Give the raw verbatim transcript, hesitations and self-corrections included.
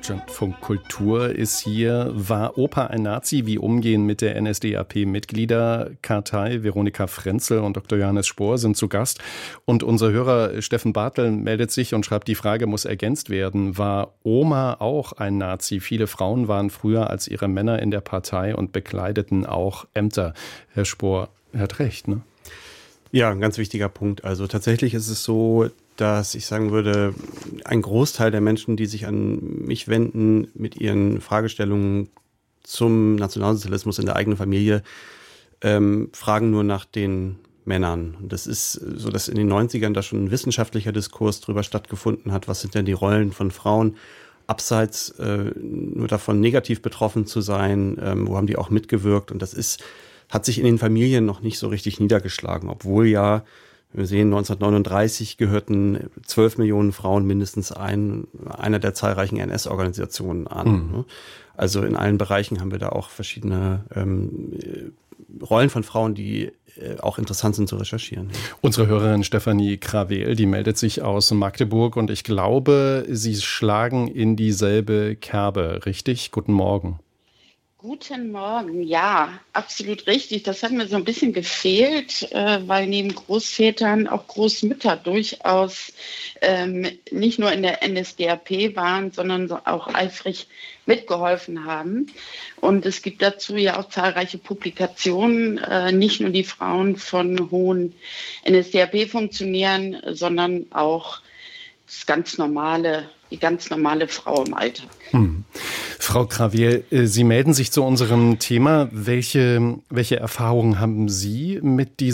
Deutschlandfunk Kultur ist hier. War Opa ein Nazi? Wie umgehen mit der N S D A P-Mitgliederkartei? Veronika Frenzel und Doktor Johannes Spohr sind zu Gast. Und unser Hörer Steffen Bartel meldet sich und schreibt, die Frage muss ergänzt werden. War Oma auch ein Nazi? Viele Frauen waren früher als ihre Männer in der Partei und bekleideten auch Ämter. Herr Spohr, er hat recht, ne? Ja, ein ganz wichtiger Punkt. Also tatsächlich ist es so, dass ich sagen würde, ein Großteil der Menschen, die sich an mich wenden mit ihren Fragestellungen zum Nationalsozialismus in der eigenen Familie, ähm, fragen nur nach den Männern. Und das ist so, dass in den neunzigern da schon ein wissenschaftlicher Diskurs drüber stattgefunden hat, was sind denn die Rollen von Frauen, abseits äh, nur davon negativ betroffen zu sein, ähm, wo haben die auch mitgewirkt. Und das ist hat sich in den Familien noch nicht so richtig niedergeschlagen, obwohl ja, wir sehen, neunzehnhundertneununddreißig gehörten zwölf Millionen Frauen mindestens ein, einer der zahlreichen N S-Organisationen an. Mhm. Also in allen Bereichen haben wir da auch verschiedene ähm, Rollen von Frauen, die äh, auch interessant sind zu recherchieren. Unsere Hörerin Stefanie Krawel, die meldet sich aus Magdeburg und ich glaube, Sie schlagen in dieselbe Kerbe, richtig? Guten Morgen. Guten Morgen, ja, absolut richtig. Das hat mir so ein bisschen gefehlt, äh, weil neben Großvätern auch Großmütter durchaus ähm, nicht nur in der N S D A P waren, sondern so auch eifrig mitgeholfen haben. Und es gibt dazu ja auch zahlreiche Publikationen, äh, nicht nur die Frauen von hohen N S D A P-Funktionären, sondern auch das ganz normale, die ganz normale Frau im Alltag. Hm. Frau Krawel, Sie melden sich zu unserem Thema. Welche, welche Erfahrungen haben Sie mit diesem